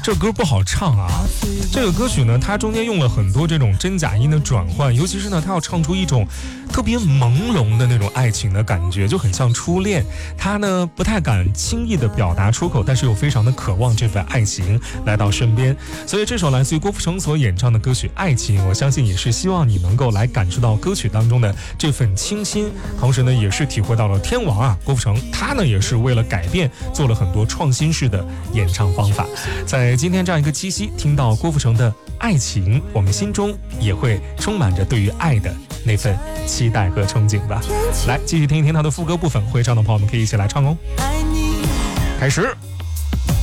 这歌不好唱啊。这个歌曲呢，它中间用了很多这种真假音的转换，尤其是呢，它要唱出一种特别朦胧的那种爱情的感觉，就很像初恋。他呢不太敢轻易的表达出口，但是又非常的渴望这份爱情来到身边。所以这首来自于郭富城所演唱的歌曲《爱情》，我相信也是希望你能够来感受到歌曲当中的这份清新，同时呢，也是体会到了天王啊，郭富城他呢也是为了改变做了很多创新式的演唱方法。在今天这样一个七夕，听到郭富城的《爱情》，我们心中也会充满着对于爱的那份期待和憧憬吧。来，继续听一听他的副歌部分，会唱的朋友们可以一起来唱哦。开始。